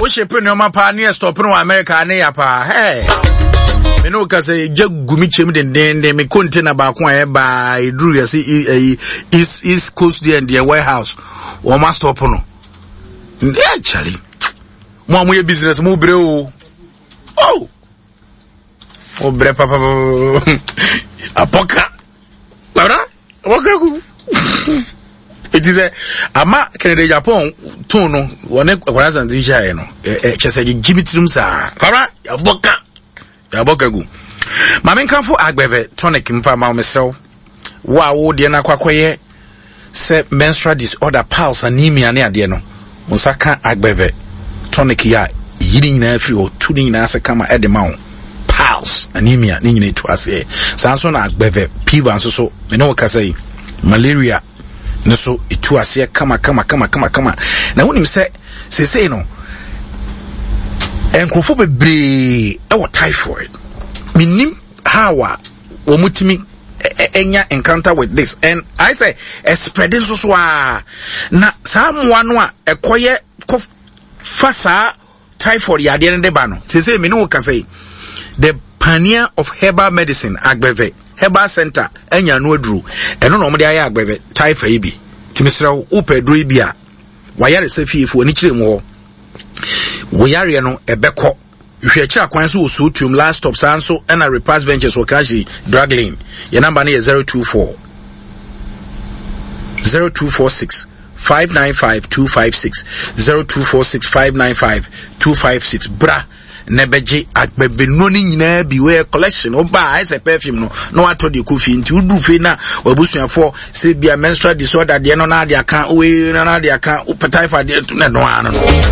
wo shepe no ma pa ne stop no America ne ya pa me no ka say jagumi chem den me container ba ko e ba eduru ya say East Coast there and the warehouse o ma stop no actually mo ye business mo bre o bre papa apoka bra wakaku it is a ama Canada Japan to no one kwaraza ndisha no chese gimitrim sa bra yaboka gu mame nkanfo agbeve tonic mfa ma mesel wa wo de na kwakoye se menstrual disorder pulse anemia ne ade no musaka agbeve tonic ya yiri nyina afiri o tu nyina ase kama edema pulse anemia ni nyina tu ase sanso na agbeve fever so me no ka say malaria no so itu ase kama na wonim se no enkrofo bebre e wo typhoid minim hawa wo mutimi enya encounter with this, and I say spreading so na someone no ekoye fasa typhoid ya de ne ba no say me no ka say the pioneer of herbal medicine agbeve herbal center enya no aduru eno no mo de aye agbeve typhoid bi timisra wo pedro bi a wayare safifo ni kire mo wo yare no ebekọ hwe kira kwan so so tum last stop sanso and a repass ventures wo kashi drug lane your number is 0246 595 256 0246 595 256 bra nebeje agbebe no ni nyina bi we collection oba I say perfume no ato de kofi nti udu fe na obusuafo se bia menstrual disorder de no na de aka we na de aka typhoid de no ano